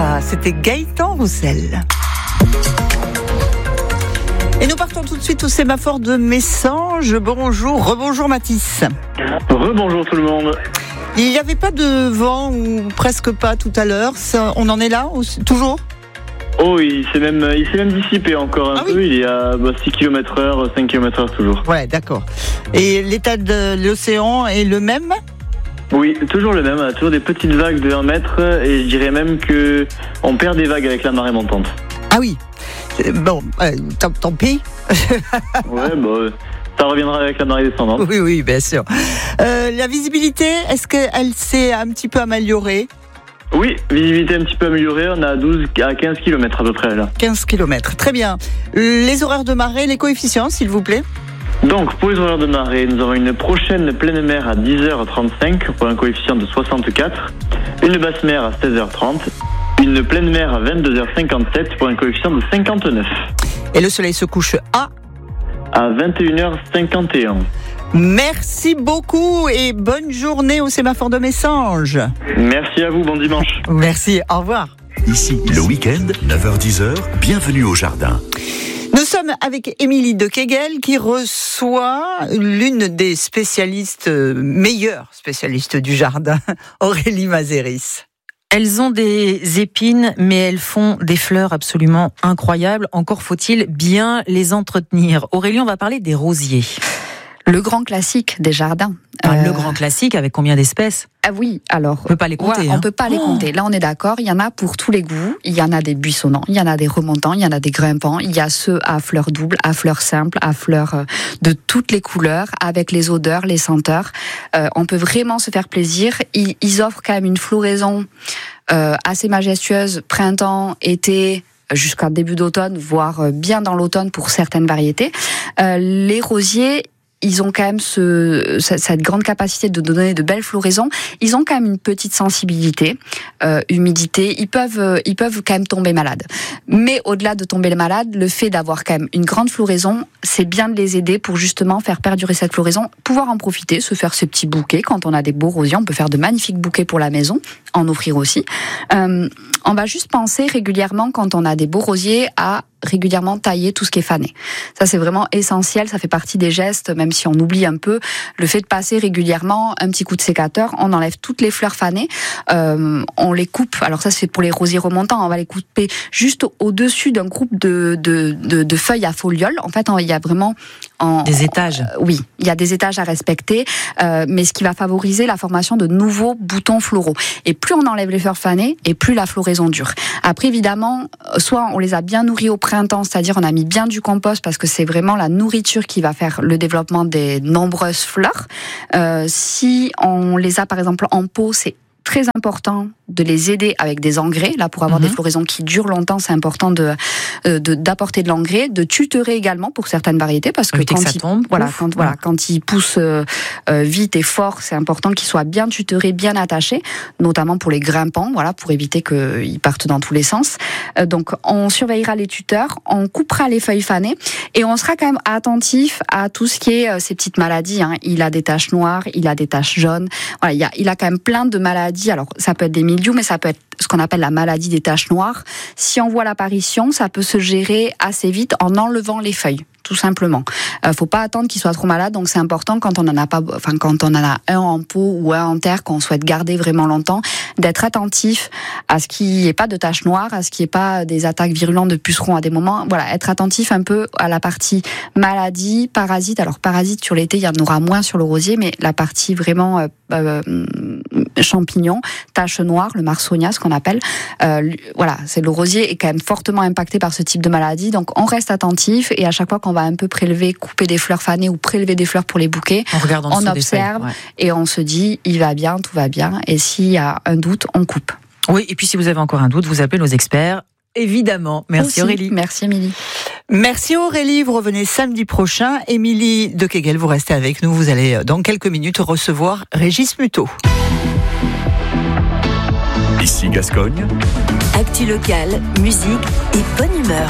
C'était Gaëtan Roussel. Et nous partons tout de suite au sémaphore de Messanges. Bonjour, rebonjour Mathis. Rebonjour tout le monde. Il n'y avait pas de vent ou presque pas tout à l'heure. On en est là toujours ? Oh, il s'est même dissipé encore un peu. Oui. Il est à 6 km/h, 5 km/h toujours. Ouais, d'accord. Et l'état de l'océan est le même ? Oui, toujours le même. Toujours des petites vagues de 1 mètre. Et je dirais même qu'on perd des vagues avec la marée montante. Ah oui. Bon, tant pis. Ouais, ça reviendra avec la marée descendante. Oui, bien sûr. La visibilité, est-ce qu'elle s'est un petit peu améliorée ? Oui, visibilité un petit peu améliorée. On a 12 à 15 km à peu près là. 15 km, très bien. Les horaires de marée, les coefficients, s'il vous plaît ? Donc, pour les horaires de marée, nous avons une prochaine pleine mer à 10h35 pour un coefficient de 64, une basse mer à 16h30, une pleine mer à 22h57 pour un coefficient de 59. Et le soleil se couche à 21h51. Merci beaucoup et bonne journée au sémaphore de Messanges. Merci à vous, bon dimanche. Merci, au revoir. Ici, le week-end, 9h-10h, bienvenue au jardin. Nous sommes avec Émilie de Kegel qui reçoit l'une des spécialistes, meilleures spécialistes du jardin, Aurélie Mazéris. Elles ont des épines, mais elles font des fleurs absolument incroyables. Encore faut-il bien les entretenir. Aurélie, on va parler des rosiers. Le grand classique des jardins. Le grand classique, avec combien d'espèces ? Ah oui, alors... On peut pas les compter. On peut pas les compter. Là, on est d'accord. Il y en a pour tous les goûts. Il y en a des buissonnants, il y en a des remontants, il y en a des grimpants. Il y a ceux à fleurs doubles, à fleurs simples, à fleurs de toutes les couleurs, avec les odeurs, les senteurs. On peut vraiment se faire plaisir. Ils offrent quand même une floraison assez majestueuse, printemps, été, jusqu'à début d'automne, voire bien dans l'automne pour certaines variétés. Les rosiers, ils ont quand même cette grande capacité de donner de belles floraisons. Ils ont quand même une petite sensibilité, humidité. Ils peuvent quand même tomber malades. Mais au-delà de tomber malades, le fait d'avoir quand même une grande floraison, c'est bien de les aider pour justement faire perdurer cette floraison, pouvoir en profiter, se faire ces petits bouquets. Quand on a des beaux rosiers, on peut faire de magnifiques bouquets pour la maison, en offrir aussi. On va juste penser régulièrement, quand on a des beaux rosiers, à régulièrement tailler tout ce qui est fané. Ça, c'est vraiment essentiel. Ça fait partie des gestes, même si on oublie un peu. Le fait de passer régulièrement un petit coup de sécateur, on enlève toutes les fleurs fanées, on les coupe. Alors ça, c'est pour les rosiers remontants. On va les couper juste au-dessus d'un groupe de feuilles à folioles. En fait, il y a vraiment... Des étages. Oui, il y a des étages à respecter, mais ce qui va favoriser la formation de nouveaux boutons floraux. Et plus on enlève les fleurs fanées, et plus la floraison dure. Après, évidemment, soit on les a bien nourris au printemps, c'est-à-dire on a mis bien du compost, parce que c'est vraiment la nourriture qui va faire le développement des nombreuses fleurs. Si on les a par exemple en pot, c'est très important de les aider avec des engrais. Là, pour avoir des floraisons qui durent longtemps, c'est important d'apporter de l'engrais, de tutorer également pour certaines variétés, parce que quand ils poussent vite et fort, c'est important qu'ils soient bien tutorés, bien attachés, notamment pour les grimpants, pour éviter qu'ils partent dans tous les sens. Donc, on surveillera les tuteurs, on coupera les feuilles fanées, et on sera quand même attentif à tout ce qui est ces petites maladies. Il a des taches noires, il a des taches jaunes. Voilà, il a quand même plein de maladies. Alors, ça peut être des mildious, mais ça peut être ce qu'on appelle la maladie des taches noires. Si on voit l'apparition, ça peut se gérer assez vite en enlevant les feuilles, tout simplement. Faut pas attendre qu'il soit trop malade, donc c'est important quand on en a un en pot ou un en terre qu'on souhaite garder vraiment longtemps, d'être attentif à ce qu'il n'y ait pas de taches noires, à ce qu'il n'y ait pas des attaques virulentes de pucerons à des moments. Voilà, être attentif un peu à la partie maladie, parasite. Alors parasite sur l'été, il y en aura moins sur le rosier, mais la partie vraiment champignons, taches noires, le marsonia, ce qu'on appelle. C'est le rosier est quand même fortement impacté par ce type de maladie, donc on reste attentif, et à chaque fois qu'on va un peu prélever, couper des fleurs fanées ou prélever des fleurs pour les bouquets, on observe et on se dit il va bien, tout va bien, et s'il y a un doute, on coupe. Oui, et puis si vous avez encore un doute, vous appelez nos experts. Évidemment. Merci aussi. Aurélie. Merci Émilie. Merci Aurélie, vous revenez samedi prochain. Émilie de Kegel, vous restez avec nous. Vous allez dans quelques minutes recevoir Régis Muto. Ici Gascogne. Actu locale, musique et bonne humeur.